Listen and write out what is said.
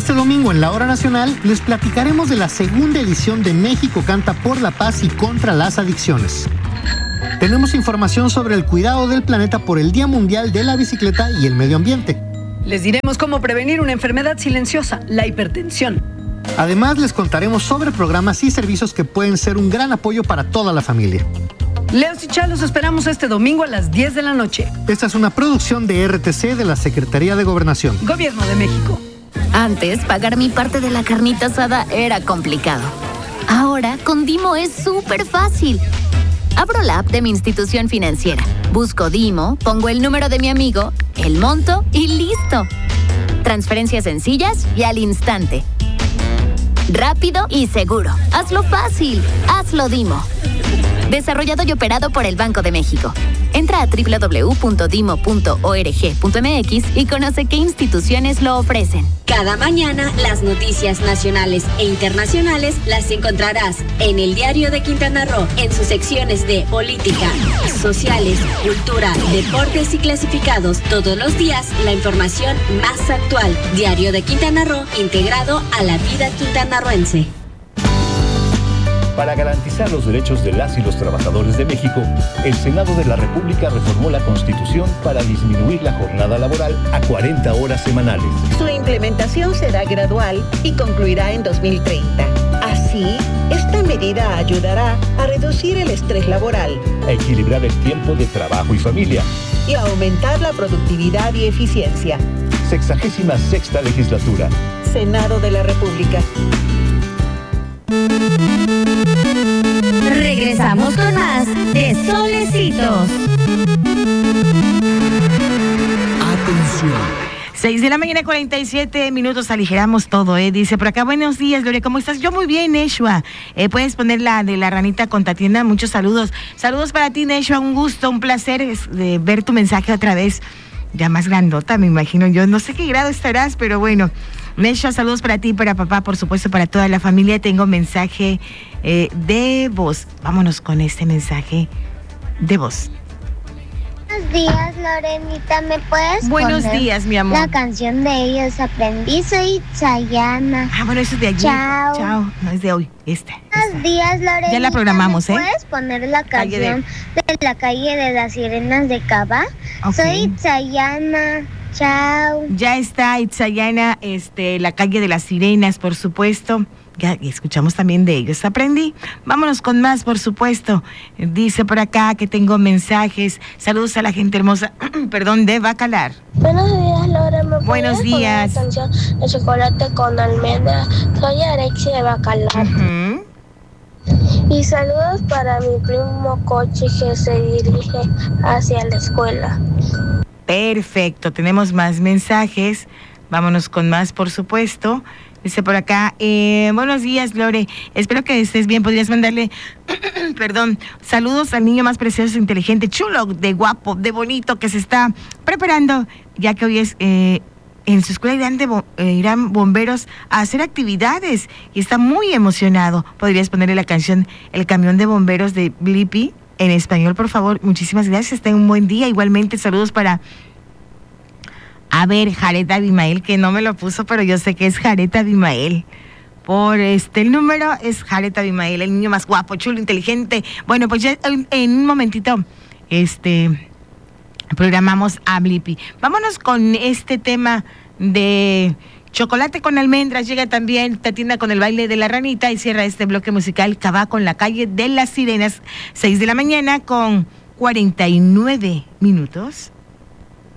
Este domingo en la Hora Nacional les platicaremos de la segunda edición de México Canta por la Paz y contra las Adicciones. Tenemos información sobre el cuidado del planeta por el Día Mundial de la Bicicleta y el Medio Ambiente. Les diremos cómo prevenir una enfermedad silenciosa, la hipertensión. Además, les contaremos sobre programas y servicios que pueden ser un gran apoyo para toda la familia. Leos y Chá, los esperamos este domingo a las 10 de la noche. Esta es una producción de RTC de la Secretaría de Gobernación. Gobierno de México. Antes, pagar mi parte de la carnita asada era complicado. Ahora, con Dimo es súper fácil. Abro la app de mi institución financiera, busco Dimo, pongo el número de mi amigo, el monto y ¡listo! Transferencias sencillas y al instante. Rápido y seguro. Hazlo fácil. Hazlo Dimo. Desarrollado y operado por el Banco de México. Entra a www.dimo.org.mx y conoce qué instituciones lo ofrecen. Cada mañana, las noticias nacionales e internacionales las encontrarás en el Diario de Quintana Roo, en sus secciones de política, sociales, cultura, deportes y clasificados. Todos los días, la información más actual. Diario de Quintana Roo, integrado a la vida quintanarroense. Para garantizar los derechos de las y los trabajadores de México, el Senado de la República reformó la Constitución para disminuir la jornada laboral a 40 horas semanales. Su implementación será gradual y concluirá en 2030. Así, esta medida ayudará a reducir el estrés laboral, a equilibrar el tiempo de trabajo y familia y a aumentar la productividad y eficiencia. 66ª Legislatura. Senado de la República. Regresamos con más de Solecitos. Atención. 6:47 a.m, aligeramos todo, Dice por acá, buenos días, Gloria, ¿cómo estás? Yo muy bien, Neshua. Puedes poner la de la ranita con Tatiana, muchos saludos. Saludos para ti, Neshua, un gusto, un placer de ver tu mensaje otra vez. Ya más grandota, me imagino yo. No sé qué grado estarás, pero bueno. Neshua, saludos para ti, para papá, por supuesto, para toda la familia. Tengo mensaje de voz. Vámonos con este mensaje de voz. Buenos días, Lorenita, ¿me puedes Buenos poner días, mi amor. la canción de Ellos Aprendí? Soy Chayana. Ah, bueno, eso es de ayer. Chao. No, es de hoy, Buenos días, Lorenita. Ya la programamos, ¿me puedes poner la canción de la calle de las Sirenas de Cava? Okay. Soy Chayana. Chao. Ya está, Itzayana, la calle de las Sirenas, por supuesto. Ya escuchamos también de Ellos Aprendí. Vámonos con más, por supuesto. Dice por acá que tengo mensajes. Saludos a la gente hermosa, perdón, de Bacalar. Buenos días, Laura. Buenos días. Poner la canción de Chocolate con Almendra. Soy Alexi de Bacalar. Y saludos para mi primo Cochi, que se dirige hacia la escuela. Perfecto, tenemos más mensajes. Vámonos con más, por supuesto. Dice por acá, buenos días, Lore. Espero que estés bien. Podrías mandarle, perdón, saludos al niño más precioso, inteligente, chulo, de guapo, de bonito, que se está preparando, ya que hoy es, en su escuela irán bomberos a hacer actividades y está muy emocionado. Podrías ponerle la canción El Camión de Bomberos de Blippi en español, por favor. Muchísimas gracias. Ten un buen día. Igualmente, saludos para... A ver, Jared Abimael, que no me lo puso, pero yo sé que es Jared Abimael. Por el número es Jared Abimael, el niño más guapo, chulo, inteligente. Bueno, pues ya en un momentito, programamos a Blippi. Vámonos con este tema de Chocolate con Almendras. Llega también Tatiana con el baile de la ranita y cierra este bloque musical Cabá con la calle de las Sirenas. 6 de la mañana con 49 minutos.